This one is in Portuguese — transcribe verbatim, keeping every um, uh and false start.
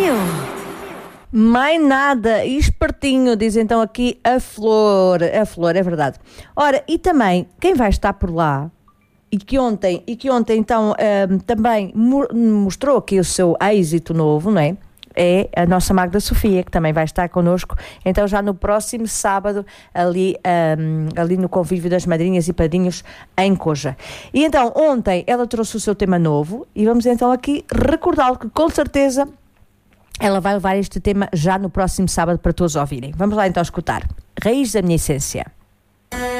Espertinho. Mais nada, espertinho, diz então aqui a Flor. A Flor, é verdade. Ora, e também, quem vai estar por lá, e que ontem, e que ontem então um, também mostrou aqui o seu êxito novo, não é? É a nossa Magda Sofia, que também vai estar connosco, então já no próximo sábado, ali, um, ali no convívio das madrinhas e padrinhos em Coja. E então, ontem ela trouxe o seu tema novo, e vamos então aqui recordá-lo, que com certeza ela vai levar este tema já no próximo sábado para todos ouvirem. Vamos lá então escutar. Raiz da minha essência.